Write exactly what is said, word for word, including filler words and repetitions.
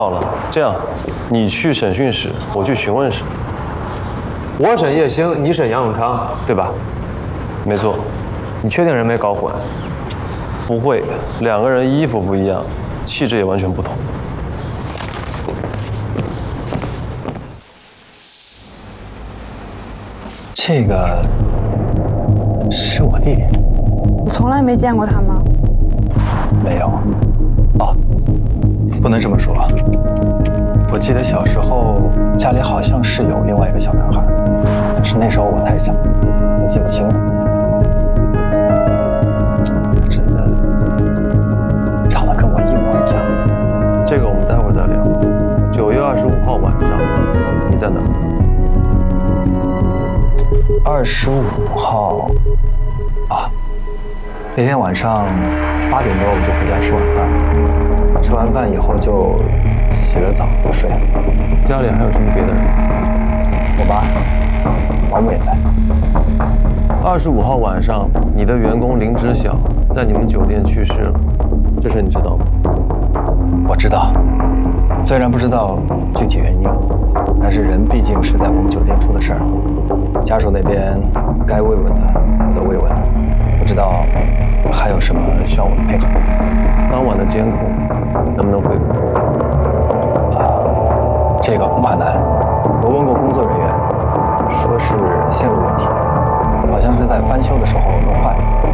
好了，这样，你去审讯室，我去询问室。 我审叶星，你审杨永昌，对吧？ 没错。 你确定人没搞混？ 不会，两个人衣服不一样，气质也完全不同。 这个是我弟。 你从来没见过他吗？ 没有。哦，不能这么说。我记得小时候家里好像是有另外一个小男孩，但是那时候我太小，我记不清了。他真的长得跟我一模一样。 这个我们待会儿再聊。九月二十五号晚上，你在哪？ 二十五号啊，那天晚上八点多我们就回家吃晚饭，吃完饭以后就洗了澡就睡了。 家里还有什么别的人？ 我妈、保姆也在。 二十五号晚上，你的员工林知晓在你们酒店去世了，这事你知道吗？ 我知道，虽然不知道具体原因，但是人毕竟是在我们酒店出的事儿，家属那边该慰问的我都慰问了。不知道还有什么需要我们配合？ 当晚的监控能不能恢复？ 啊，这个恐怕难。我问过工作人员，说是线路问题，好像是在翻修的时候弄坏了。